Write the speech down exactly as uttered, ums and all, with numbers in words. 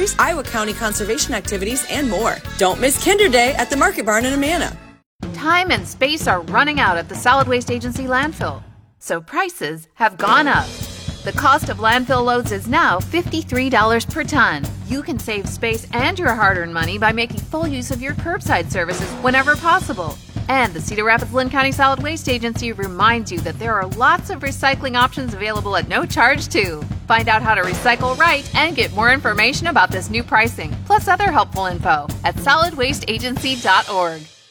deliveries, Iowa County conservation activities, and more. Don't miss Kinder Day at the Market Barn in Amana. Time and space are running out at the Solid Waste Agency landfill, so prices have gone up. The cost of landfill loads is now fifty-three dollars per ton. You can save space and your hard-earned money by making full use of your curbside services whenever possible. And the Cedar Rapids-Linn County Solid Waste Agency reminds you that there are lots of recycling options available at no charge, too. Find out how to recycle right and get more information about this new pricing, plus other helpful info at solid waste agency dot org.